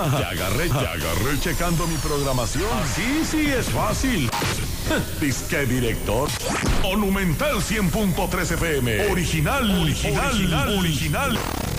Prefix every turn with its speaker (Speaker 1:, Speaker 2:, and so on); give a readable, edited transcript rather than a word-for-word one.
Speaker 1: Ya agarré checando mi programación. Sí, es fácil. Disque director. Monumental 100.3 FM. Original.